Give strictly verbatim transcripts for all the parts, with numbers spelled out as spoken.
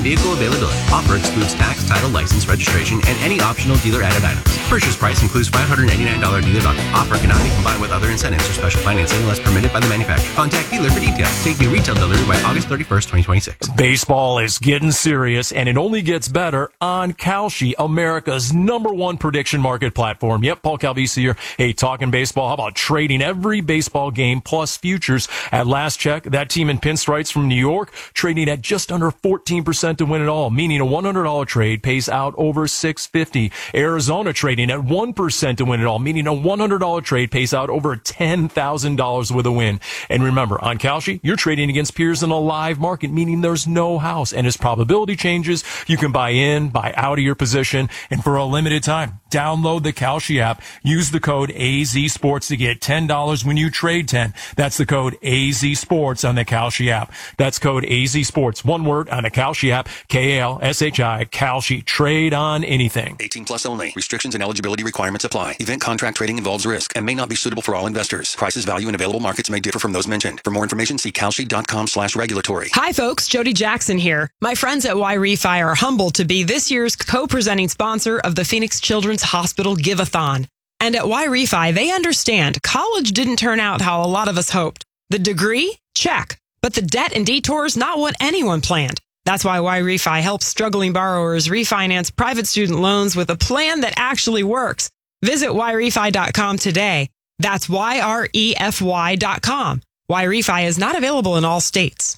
vehicle availability. Offer excludes tax, title, license, registration, and any optional dealer-added items. Purchase price includes five hundred ninety-nine dollars dealer value. Offer cannot be combined with other incentives or special financing unless permitted by the manufacturer. Contact dealer for details. Take new retail delivery by August thirty-first, twenty twenty-six. Baseball is getting serious, and it only gets better on Kalshi, America's number one prediction market platform. Yep, Paul Calvisi here. Hey, talking baseball. How about trading every baseball game plus futures? At last check, that team in pinstripes from New York trading at just under fourteen percent to win it all, meaning a one hundred dollars trade pays out over six hundred fifty dollars. Arizona trading at one percent to win it all, meaning a one hundred dollars trade pays out over ten thousand dollars with a win. And remember, on Kalshi, you're trading against peers in a live market, meaning there's no house. And as probability changes, you can buy in, buy out of your position. And for a limited time, download the Kalshi app. Use the code A Z Sports to get ten dollars when you trade ten. That's the code A Z Sports on the Kalshi app. That's code A Z Sports. One word on the Kalshi app. K A L S H I. Kalshi. Trade on anything. eighteen plus only. Restrictions and eligibility requirements apply. Event contract trading involves risk and may not be suitable for all investors. Prices, value, and available markets may differ from those mentioned. For more information, see kalshi.com slash regulatory. Hi, folks. Jody Jackson here. My friends at Y-Refi are humbled to be this year's co-presenting sponsor of the Phoenix Children's Hospital Give-a-thon. And at Y-Refi, they understand college didn't turn out how a lot of us hoped. The degree? Check. But the debt and detours, not what anyone planned. That's why Y-Refi helps struggling borrowers refinance private student loans with a plan that actually works. Visit Y Refi dot com today. That's Y R E F Y dot com. Y-Refi is not available in all states.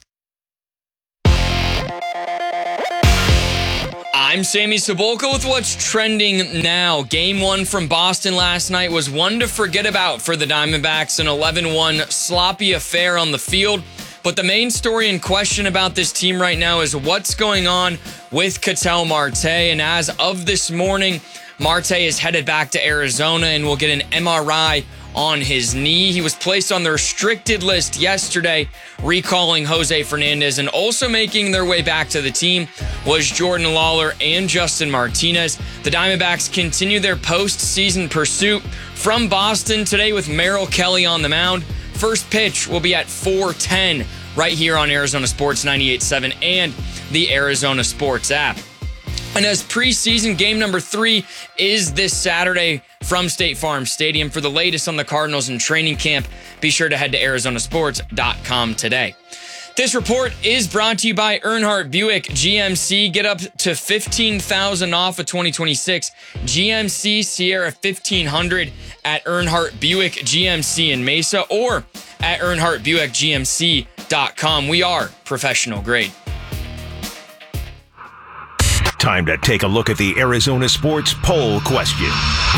I'm Sammy Cebulka with what's trending now. Game one from Boston last night was one to forget about for the Diamondbacks, an eleven one sloppy affair on the field. But the main story in question about this team right now is what's going on with Ketel Marte. And as of this morning, Marte is headed back to Arizona and will get an M R I on his knee. He was placed on the restricted list yesterday, recalling Jose Fernandez, and also making their way back to the team was Jordan Lawler and Justin Martinez. The Diamondbacks continue their postseason pursuit from Boston today with Merrill Kelly on the mound. First pitch will be at four ten right here on Arizona Sports ninety-eight point seven and the Arizona Sports app. And as preseason game number three is this Saturday from State Farm Stadium. For the latest on the Cardinals in training camp, be sure to head to Arizona Sports dot com today. This report is brought to you by Earnhardt Buick G M C. Get up to fifteen thousand dollars off of twenty twenty-six G M C Sierra fifteen hundred at Earnhardt Buick G M C in Mesa or at Earnhardt Buick G M C dot com. We are professional grade. Time to take a look at the Arizona Sports poll question.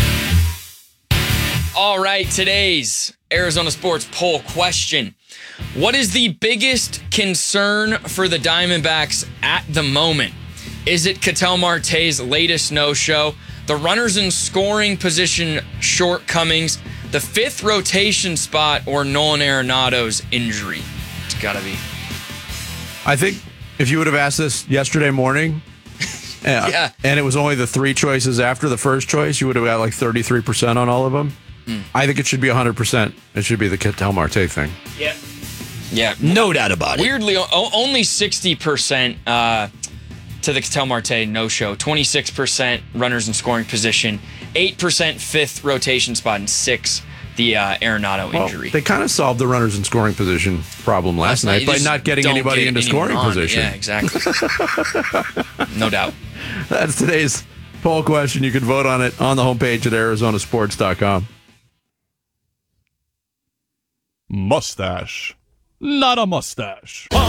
All right, today's Arizona Sports poll question. What is the biggest concern for the Diamondbacks at the moment? Is it Ketel Marte's latest no-show, the runners in scoring position shortcomings, the fifth rotation spot, or Nolan Arenado's injury? It's got to be. I think if you would have asked this yesterday morning, yeah, yeah. and it was only the three choices after the first choice, you would have got like thirty-three percent on all of them. Mm. I think it should be one hundred percent. It should be the Ketel Marte thing. Yeah. Yeah. No doubt about it. Weirdly, o- only sixty percent uh, to the Ketel Marte no-show, twenty-six percent runners in scoring position, eight percent fifth rotation spot, and six the uh, Arenado well, injury. They kind of solved the runners in scoring position problem last, last night, night by not getting anybody get into scoring on. position. Yeah, exactly. No doubt. That's today's poll question. You can vote on it on the homepage at Arizona Sports dot com. Mustache. Not a mustache.